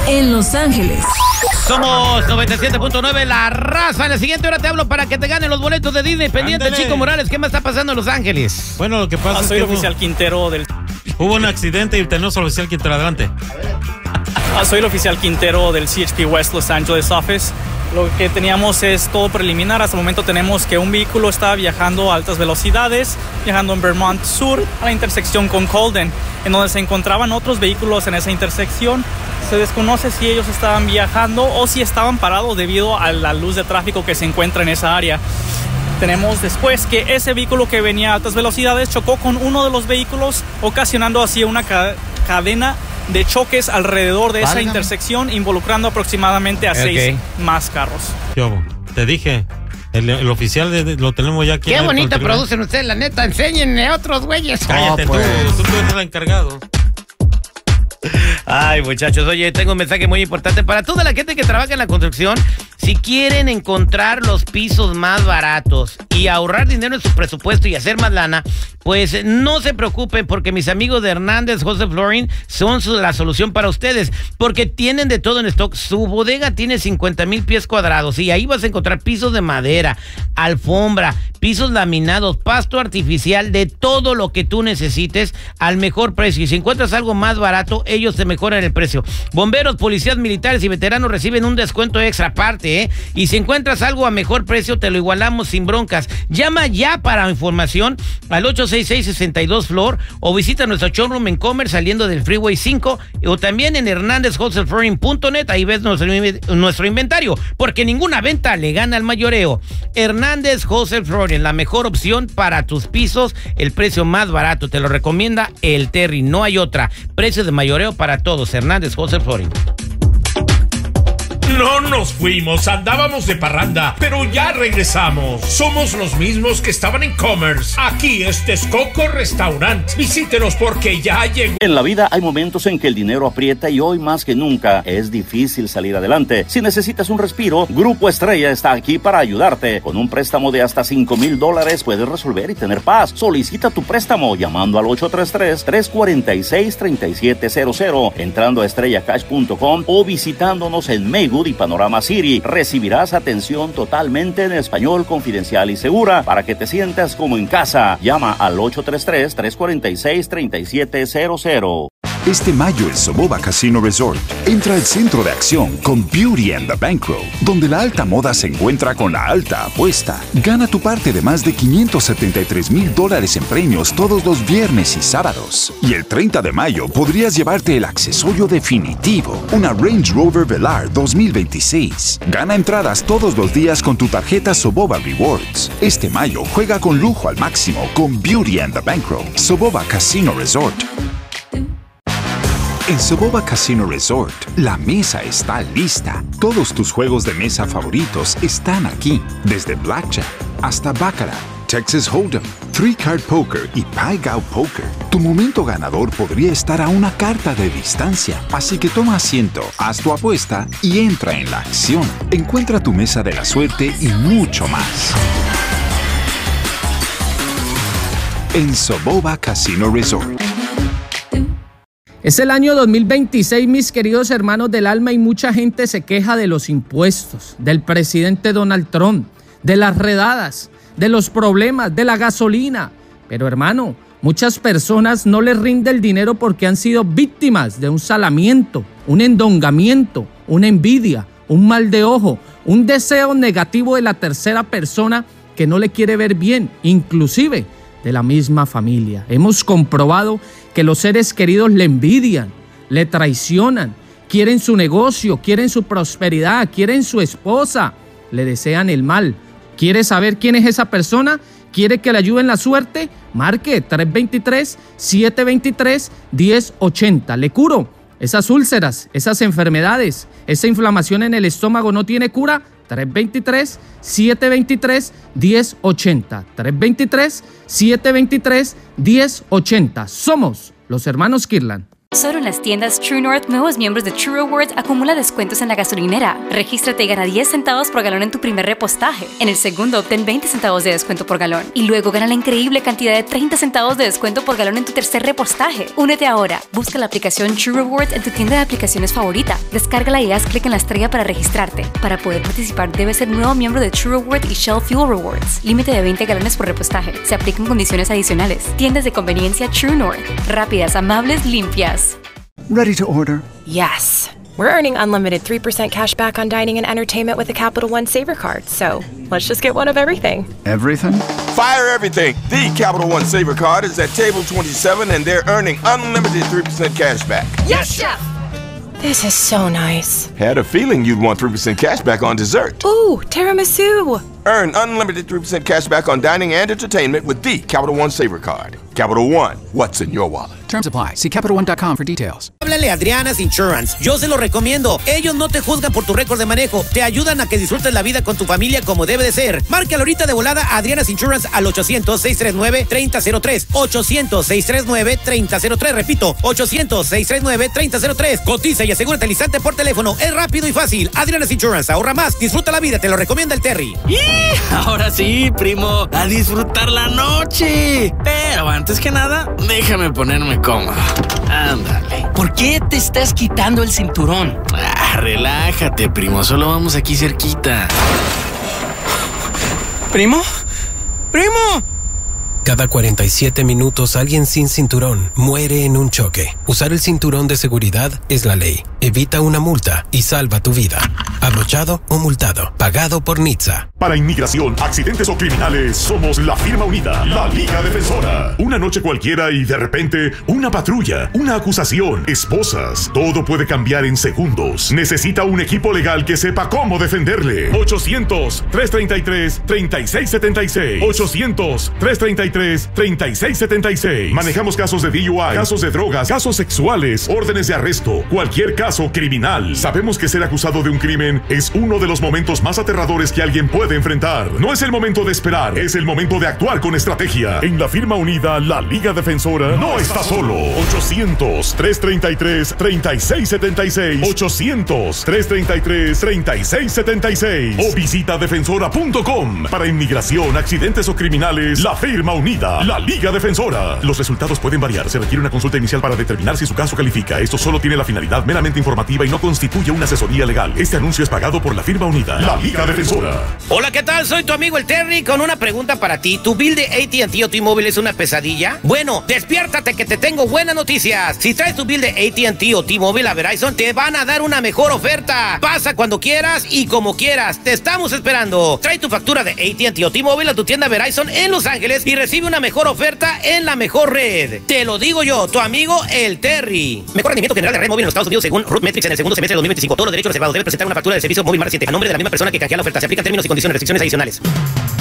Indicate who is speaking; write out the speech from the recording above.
Speaker 1: en Los Ángeles.
Speaker 2: Somos 97.9 La Raza. En la siguiente hora te hablo para que te ganen los boletos de Disney. Pendiente, Chico Morales. ¿Qué más está pasando en Los Ángeles?
Speaker 3: Bueno, lo que pasa es
Speaker 4: soy
Speaker 3: que
Speaker 4: el oficial Quintero del...
Speaker 3: hubo un accidente y tenemos al oficial Quintero. Adelante.
Speaker 4: Soy el oficial Quintero del CHP West Los Angeles Office. Lo que teníamos es todo preliminar. Hasta el momento tenemos que un vehículo estaba viajando a altas velocidades, viajando en Vermont Sur a la intersección con Colden, en donde se encontraban otros vehículos en esa intersección. Se desconoce si ellos estaban viajando o si estaban parados debido a la luz de tráfico que se encuentra en esa área. Tenemos después que ese vehículo que venía a altas velocidades chocó con uno de los vehículos, ocasionando así una cadena de choques alrededor de esa intersección, involucrando aproximadamente a 6 más carros.
Speaker 3: Yo te dije, el oficial lo tenemos ya aquí.
Speaker 2: Qué bonito producen ustedes, la neta. Enséñenme a otros güeyes.
Speaker 3: Cállate, tú eres el encargado.
Speaker 2: Ay, muchachos, oye, tengo un mensaje muy importante para toda la gente que trabaja en la construcción. Si quieren encontrar los pisos más baratos y ahorrar dinero en su presupuesto y hacer más lana, pues no se preocupen, porque mis amigos de Hernández Wholesale Flooring son la solución para ustedes, porque tienen de todo en stock. Su bodega tiene 50,000 pies cuadrados y ahí vas a encontrar pisos de madera, alfombra, pisos laminados, pasto artificial, de todo lo que tú necesites al mejor precio. Y si encuentras algo más barato, ellos te mejoran el precio. Bomberos, policías, militares y veteranos reciben un descuento extra aparte, ¿eh? Y si encuentras algo a mejor precio, te lo igualamos sin broncas. Llama ya para información al 866-62-FLOR o visita nuestro showroom en Commerce saliendo del Freeway 5 o también en hernandezwholesaleflooring.net. Ahí ves nuestro inventario, porque ninguna venta le gana al mayoreo. Hernández Wholesale Flooring, la mejor opción para tus pisos, el precio más barato. Te lo recomienda el Terry, no hay otra. Precio de mayoreo para todos. Hernández Wholesale Flooring.
Speaker 5: No nos fuimos, andábamos de parranda, pero ya regresamos. Somos los mismos que estaban en Commerce. Aquí es Texcoco Restaurant. Visítenos porque ya llegó.
Speaker 6: En la vida hay momentos en que el dinero aprieta y hoy más que nunca es difícil salir adelante. Si necesitas un respiro, Grupo Estrella está aquí para ayudarte. Con un préstamo de hasta $5,000 puedes resolver y tener paz. Solicita tu préstamo llamando al 833-346-3700, entrando a estrellacash.com o visitándonos en Maywood y Panorama City. Recibirás atención totalmente en español, confidencial y segura para que te sientas como en casa. Llama al 833-346-3700.
Speaker 7: Este mayo el Soboba Casino Resort entra al centro de acción con Beauty and the Bankroll, donde la alta moda se encuentra con la alta apuesta. Gana tu parte de más de $573,000 en premios todos los viernes y sábados. Y el 30 de mayo podrías llevarte el accesorio definitivo, una Range Rover Velar 2026. Gana entradas todos los días con tu tarjeta Soboba Rewards. Este mayo juega con lujo al máximo con Beauty and the Bankroll. Soboba Casino Resort. En Soboba Casino Resort, la mesa está lista. Todos tus juegos de mesa favoritos están aquí. Desde Blackjack hasta Baccarat, Texas Hold'em, Three Card Poker y Pai Gow Poker. Tu momento ganador podría estar a una carta de distancia. Así que toma asiento, haz tu apuesta y entra en la acción. Encuentra tu mesa de la suerte y mucho más en Soboba Casino Resort.
Speaker 8: Es el año 2026, mis queridos hermanos del alma, y mucha gente se queja de los impuestos, del presidente Donald Trump, de las redadas, de los problemas, de la gasolina. Pero hermano, muchas personas no les rinde el dinero porque han sido víctimas de un salamiento, un endongamiento, una envidia, un mal de ojo, un deseo negativo de la tercera persona que no le quiere ver bien, inclusive de la misma familia. Hemos comprobado que los seres queridos le envidian, le traicionan, quieren su negocio, quieren su prosperidad, quieren su esposa, le desean el mal. ¿Quiere saber quién es esa persona? ¿Quiere que le ayude en la suerte? Marque 323-723-1080. Le curo esas úlceras, esas enfermedades, esa inflamación en el estómago no tiene cura. 323-723-1080. 323-723-1080. Somos los hermanos Kirlan.
Speaker 1: Solo en las tiendas True North, nuevos miembros de True Rewards acumula descuentos en la gasolinera. Regístrate y gana 10 centavos por galón en tu primer repostaje. En el segundo, obtén 20 centavos de descuento por galón. Y luego gana la increíble cantidad de 30 centavos de descuento por galón en tu tercer repostaje. Únete ahora. Busca la aplicación True Rewards en tu tienda de aplicaciones favorita. Descárgala y haz clic en la estrella para registrarte. Para poder participar, debes ser nuevo miembro de True Rewards y Shell Fuel Rewards. Límite de 20 galones por repostaje. Se aplican condiciones adicionales. Tiendas de conveniencia True North. Rápidas, amables, limpias.
Speaker 9: Ready to order?
Speaker 10: Yes. We're earning unlimited 3% cash back on dining and entertainment with a Capital One Saver card, so let's just get one of everything.
Speaker 9: Everything?
Speaker 11: Fire everything! The Capital One Saver card is at table 27 and they're earning unlimited 3% cash back.
Speaker 10: Yes, Chef! This is so nice.
Speaker 11: Had a feeling you'd want 3% cash back on dessert.
Speaker 10: Ooh, tiramisu!
Speaker 11: Earn unlimited 3% cash back on dining and entertainment with the Capital One Saver card. Capital One, what's in your wallet?
Speaker 9: Terms apply. See CapitalOne.com for details.
Speaker 2: Háblale a Adriana's Insurance. Yo se lo recomiendo. Ellos no te juzgan por tu récord de manejo. Te ayudan a que disfrutes la vida con tu familia como debe de ser. Márcalo ahorita de volada a Adriana's Insurance al 800-639-3003. 800-639-3003. Repito, 800-639-3003. Cotiza y asegúrate al instante por teléfono. Es rápido y fácil. Adriana's Insurance. Ahorra más. Disfruta la vida. Te lo recomienda el Terry.
Speaker 12: Ahora sí, primo. A disfrutar la noche. Pero antes que nada, déjame ponerme cómodo. Ándale.
Speaker 13: ¿Por qué te estás quitando el cinturón?
Speaker 12: Relájate, primo. Solo vamos aquí cerquita.
Speaker 13: ¿Primo? ¡Primo!
Speaker 14: Cada 47 minutos alguien sin cinturón muere en un choque. Usar el cinturón de seguridad es la ley. Evita una multa y salva tu vida. Abrochado o multado. Pagado por NHTSA.
Speaker 15: Para inmigración, accidentes o criminales, somos la firma unida, la Liga Defensora. Una noche cualquiera y de repente, una patrulla, una acusación, esposas. Todo puede cambiar en segundos. Necesita un equipo legal que sepa cómo defenderle. 800-333-3676. 800-333-3676. Manejamos casos de DUI, casos de drogas, casos sexuales, órdenes de arresto, cualquier caso criminal. Sabemos que ser acusado de un crimen es uno de los momentos más aterradores que alguien puede enfrentar. No es el momento de esperar, es el momento de actuar con estrategia. En la firma unida, la Liga Defensora no está solo. 800-333-3676. 800-333-3676. O visita defensora.com. Para inmigración, accidentes o criminales, la firma unida, la Liga Defensora. Los resultados pueden variar. Se requiere una consulta inicial para determinar si su caso califica. Esto solo tiene la finalidad meramente informativa y no constituye una asesoría legal. Este anuncio es pagado por la firma unida, la Liga Defensora.
Speaker 2: Hola, ¿qué tal? Soy tu amigo el Terry con una pregunta para ti. ¿Tu bill de AT&T o T-Mobile es una pesadilla? Bueno, despiértate que te tengo buenas noticias. Si traes tu bill de AT&T o T-Mobile a Verizon, te van a dar una mejor oferta. Pasa cuando quieras y como quieras. Te estamos esperando. Trae tu factura de AT&T o T-Mobile a tu tienda Verizon en Los Ángeles y recibe una mejor oferta en la mejor red. Te lo digo yo, tu amigo el Terry. Mejor rendimiento general de red móvil en los Estados Unidos según RootMetrics en el segundo semestre de 2025. Todos los derechos reservados. Debe presentar una factura de servicio móvil más reciente a nombre de la misma persona que canjea la oferta. Se aplican términos y condiciones, restricciones adicionales.